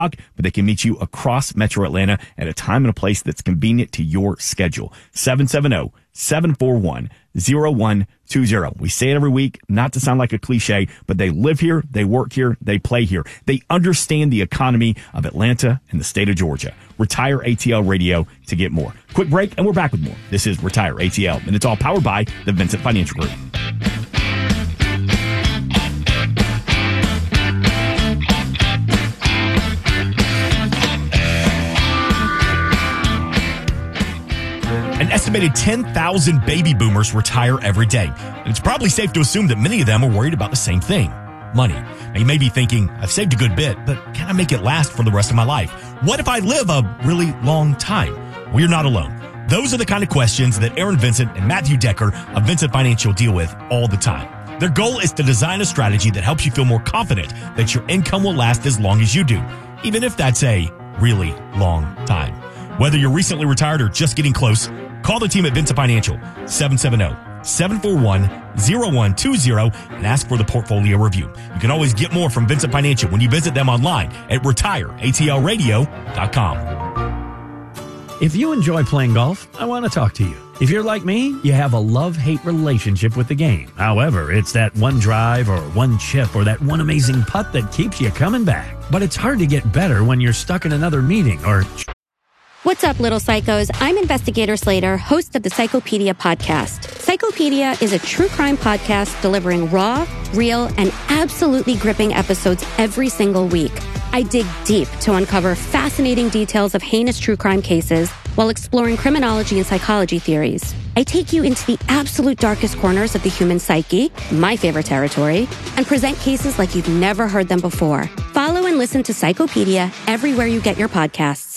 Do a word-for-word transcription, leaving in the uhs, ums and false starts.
but they can meet you across Metro Atlanta at a time and a place that's convenient to your schedule. seven seven zero, seven four one, zero one two zero. We say it every week, not to sound like a cliche, but they live here, they work here, they play here. They understand the economy of Atlanta and the state of Georgia. Retire A T L Radio to get more. Quick break, and we're back with more. This is Retire A T L, and it's all powered by the Vincent Financial Group. An estimated ten thousand baby boomers retire every day. And it's probably safe to assume that many of them are worried about the same thing, money. Now, you may be thinking, I've saved a good bit, but can I make it last for the rest of my life? What if I live a really long time? Well, you're not alone. Those are the kind of questions that Aaron Vincent and Matthew Decker of Vincent Financial deal with all the time. Their goal is to design a strategy that helps you feel more confident that your income will last as long as you do, even if that's a really long time. Whether you're recently retired or just getting close, call the team at Vincent Financial, seven seven zero, seven four one, zero one two zero, and ask for the portfolio review. You can always get more from Vincent Financial when you visit them online at retire A T L radio dot com. If you enjoy playing golf, I want to talk to you. If you're like me, you have a love-hate relationship with the game. However, it's that one drive or one chip or that one amazing putt that keeps you coming back. But it's hard to get better when you're stuck in another meeting or... What's up, little psychos? I'm Investigator Slater, host of the Psychopedia podcast. Psychopedia is a true crime podcast delivering raw, real, and absolutely gripping episodes every single week. I dig deep to uncover fascinating details of heinous true crime cases while exploring criminology and psychology theories. I take you into the absolute darkest corners of the human psyche, my favorite territory, and present cases like you've never heard them before. Follow and listen to Psychopedia everywhere you get your podcasts.